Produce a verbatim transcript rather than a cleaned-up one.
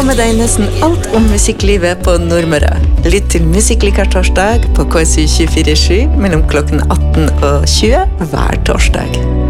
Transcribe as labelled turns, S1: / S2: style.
S1: Få med deg nesten alt om musikklivet på Nordmøre. Lytt til Musikklikar torsdag på K S U tjuefire sju mellom klokken atten og tjue hver torsdag.